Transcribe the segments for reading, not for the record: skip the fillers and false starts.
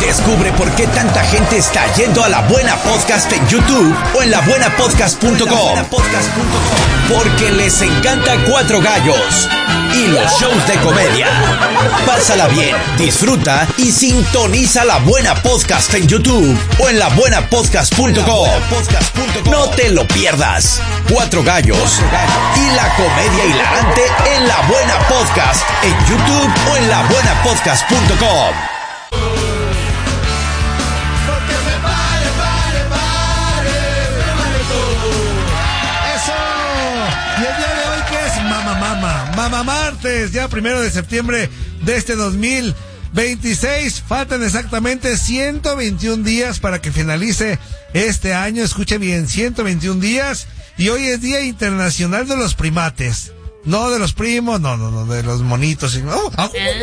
Descubre por qué tanta gente está yendo a La Buena Podcast en YouTube o en labuenapodcast.com. Porque les encanta Cuatro Gallos y los shows de comedia. Pásala bien, disfruta y sintoniza La Buena Podcast en YouTube o en labuenapodcast.com. No te lo pierdas. Cuatro Gallos y la comedia hilarante en La Buena Podcast en YouTube o en labuenapodcast.com. Mamá Martes, ya 1 de septiembre de este 2026. Faltan exactamente 121 días para que finalice este año. Escuche bien, 121 días. Y hoy es Día Internacional de los Primates. No de los primos, no, de los monitos. De los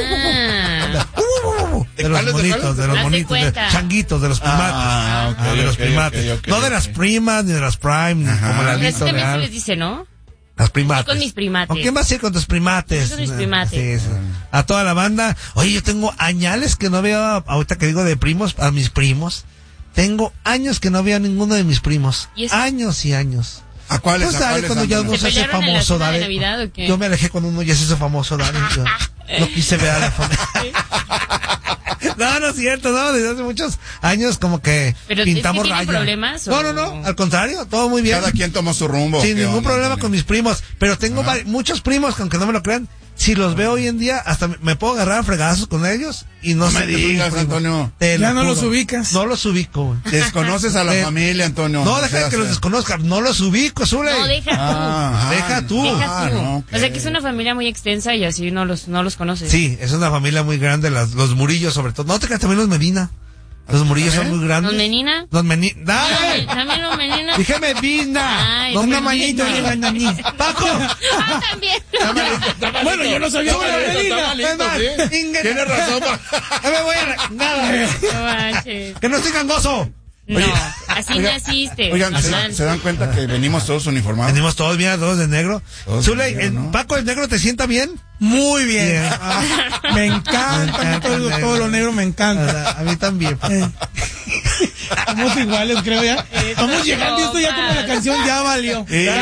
monitos, de los monitos, de changuitos, de los primates. De los primates. No de las primas, ni de las prime, ni como la lista también real. se les dice, ¿no? Las primates. Con mis primates. ¿Con quién vas a ir con tus primates? Con mis primates. Sí. A toda la banda. Oye, yo tengo añales que no veo, ahorita que digo de primos, a mis primos. Tengo años que no veo a ninguno de mis primos. Años y años. ¿A cuáles? Pues dale, cuando ya uno se hace famoso, dale. Navidad, ¿o qué? Yo me alejé cuando uno ya se hizo famoso, dale. Yo no quise ver a la familia. No es cierto, no, desde hace muchos años como que pero pintamos rayas. ¿Pero problemas? No, al contrario, todo muy bien. Cada quien tomó su rumbo. Sin ningún problema con mis primos, pero tengo muchos primos que aunque no me lo crean, si los veo hoy en día, hasta me puedo agarrar a fregazos con ellos y no sé me digas, Antonio. Ya no los ubicas. No los ubico, güey. Desconoces a la familia, Antonio. No, deja que los desconozcan, no los ubico, Zule. No, deja tú. Deja tú. No, okay. O sea que es una familia muy extensa y así no los conoces. Sí, es una familia muy grande, los Murillos sobre todo. No te creas, también los Medina. Los Murillos son muy grandes. ¿Los Menina? Los Menina. ¿También los Menina? Dije Medina. Ay, no, una manito llegan a mí. ¡Paco! También. Bueno, yo no sabía que era Medina. Tienes razón. No me voy a... Nada. Que no estoy gangoso. No, así naciste. Oigan, ¿se dan cuenta que venimos todos uniformados? Venimos todos, mira, todos de negro. Zule, ¿no? ¿Paco el negro te sienta bien? Muy bien. Me encanta. Todo lo negro me encanta. A mí también. Estamos iguales, creo ya. Vamos llegando, esto ya como la canción ya valió.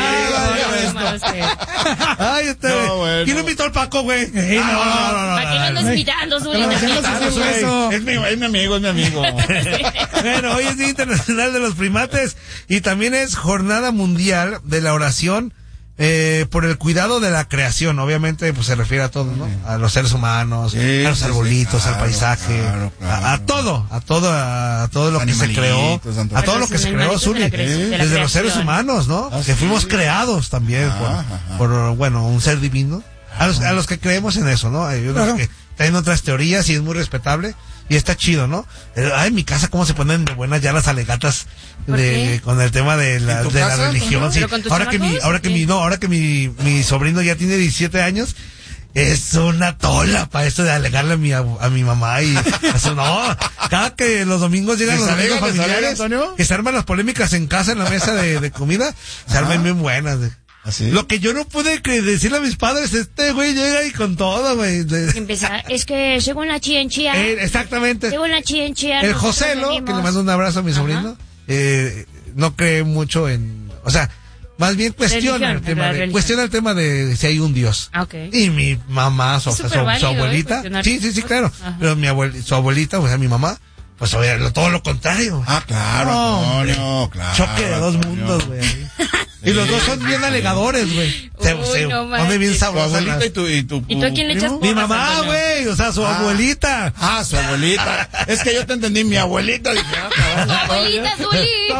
Ay, bueno. ¿Quién invitó al Paco, güey? ¿Para qué lo andas invitando, Zuli? Es mi amigo. Bueno, hoy es Día Internacional de los Primates y también es Jornada Mundial de la Oración por el cuidado de la creación. Obviamente pues se refiere a todo, ¿no? A los seres humanos, a los arbolitos, claro, al paisaje, claro. a todo lo que se creó, a todo lo que se creó, Zuli, desde los seres humanos, ¿no? Que fuimos creados también por un ser divino. A los que creemos en eso, ¿no? Hay unos que tienen otras teorías y es muy respetable. Y está chido, ¿no? En mi casa cómo se ponen de buenas ya las alegatas con el tema de la religión. Sí. Ahora que mi sobrino ya tiene 17 años, es una tola para esto de alegarle a mi mamá y eso no. Cada que los domingos llegan los amigos familiares, que se arman las polémicas en casa en la mesa de comida, se arman bien buenas. ¿Así? Lo que yo no pude decirle a mis padres, güey llega y con todo, güey. Es que según la chía. Exactamente. Según la chía. El Joselo, que le mando un abrazo a mi sobrino, no cree mucho en, o sea, más bien cuestiona el tema de si hay un Dios. Okay. Y mi mamá, su abuelita, sí, claro. Ajá. Pero su abuelita, o sea, mi mamá, pues todo lo contrario. Claro, Antonio, claro. Choque de dos mundos, güey. Y los dos son bien alegadores, güey. Come bien sabroso. Tu abuelita y tu ¿Y tú a quién le echas porras? Mi mamá, güey. O sea, su abuelita. Su abuelita. Es que yo te entendí, mi abuelita. Dije, abuelita, Zuli. No.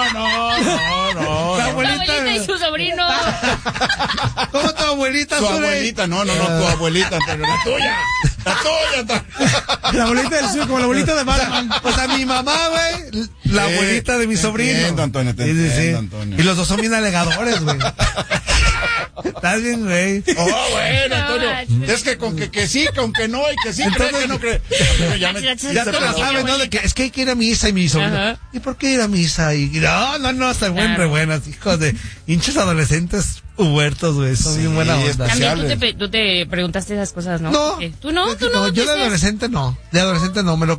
Tu abuelita y su sobrino. ¿Cómo tu abuelita, Zuli? Tu abuelita, no, tu abuelita, Antonio, la tuya. La abuelita del sur, como la abuelita de Batman. O sea, mi mamá, güey, la abuelita de mi sobrino. Entiendo, Antonio, Antonio. Y los dos son bien alegadores, güey. Estás bien, güey. Bueno, Antonio. Es que con que sí, con que no, y que sí, cree que no cree. Ya te la sabes, ¿no? De que es que hay que ir a misa y mi sobrino. ¿Y por qué ir a misa? Y no, está re buenas, hijos de hinchas adolescentes huertos, güey. Son bien buena onda. También tú te preguntaste esas cosas, ¿no? No. ¿Tú no? Yo de adolescente no. De adolescente no.